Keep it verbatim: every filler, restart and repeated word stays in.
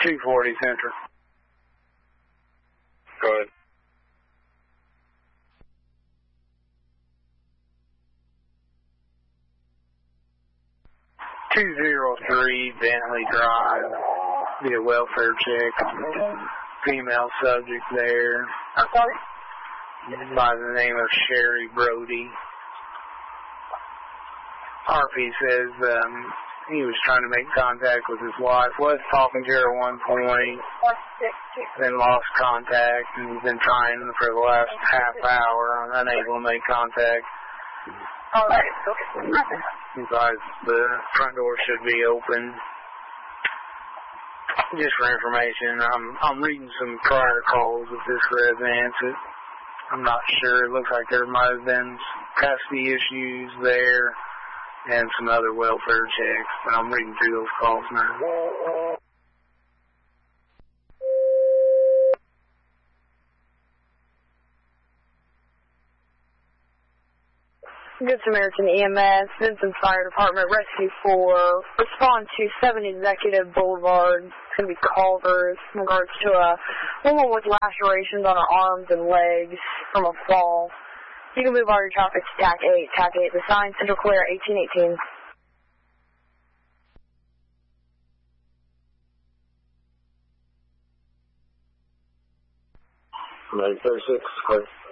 two forty Central. Go ahead. two oh three Bentley Drive. Be a welfare check. Female subject there. I'm sorry? By the name of Sherry Brody. R P says um, he was trying to make contact with his wife, was talking to her at one point, then lost contact, and he's been trying for the last half hour, unable to make contact. All right, okay. He advised the front door should be open. Just for information, I'm I'm reading some prior calls with this residence. It, I'm not sure. It looks like there might have been custody issues there and some other welfare checks, but I'm reading through those calls now. Good Samaritan E M S, Vincent Fire Department, Rescue four, respond to seven Executive Boulevard. It's going to be Culver's in regards to a woman with lacerations on her arms and legs from a fall. You can move all your traffic to T A C eight. T A C eight, the sign, Central Clear, eighteen eighteen. nine thirty-six,